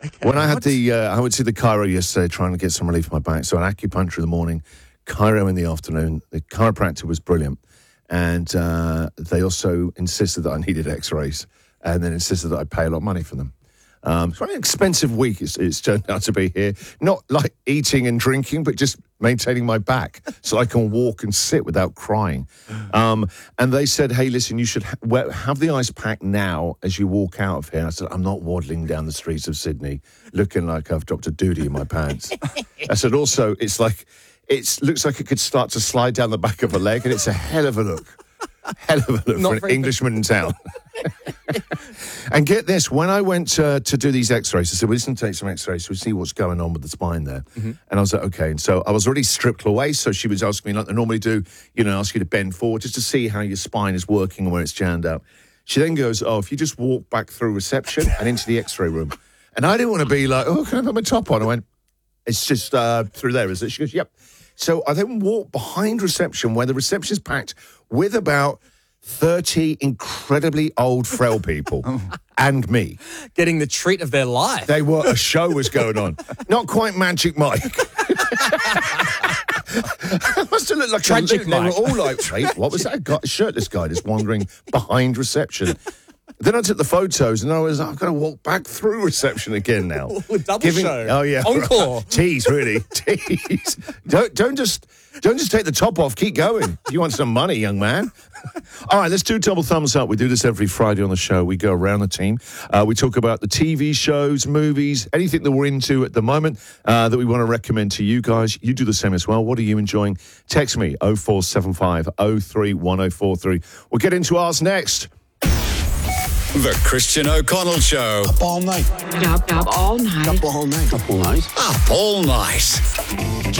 When I had I went to the chiro yesterday trying to get some relief for my back. So an acupuncture in the morning, chiro in the afternoon. The chiropractor was brilliant. And they also insisted that I needed x-rays and then insisted that I pay a lot of money for them. It's quite an expensive week it's turned out to be here. Not like eating and drinking, but just maintaining my back so I can walk and sit without crying. And they said, hey, listen, you should have the ice pack now as you walk out of here. I said, I'm not waddling down the streets of Sydney looking like I've dropped a doodie in my pants. I said, also, it looks like it could start to slide down the back of a leg, and it's a hell of a look. Hell of a look for an Englishman in town. And get this, when I went to do these x-rays, I said, well, listen, take some x-rays so we see what's going on with the spine there. Mm-hmm. And I was like, okay. And so I was already stripped away, so she was asking me, like they normally do, ask you to bend forward just to see how your spine is working and where it's jammed up. She then goes, if you just walk back through reception and into the x-ray room. And I didn't want to be like, can I put my top on? I went, it's just through there, is it? She goes, yep. So I then walked behind reception where the reception is packed with about 30 incredibly old, frail people and me. Getting the treat of their life. A show was going on. Not quite Magic Mike. It must have looked like Tragic Mike. They were all like, wait, what was that shirtless guy just wandering behind reception? Then I took the photos and I was, I've got to walk back through reception again now. Double show. Oh, yeah. Encore. Tease, really. Tease. Don't just take the top off. Keep going. You want some money, young man. All right, let's do double thumbs up. We do this every Friday on the show. We go around the team. We talk about the TV shows, movies, anything that we're into at the moment that we want to recommend to you guys. You do the same as well. What are you enjoying? Text me, 0475 031043. We'll get into ours next. The Christian O'Connell Show. Up all night. Up all night. Up all night. Up all night. Up all night.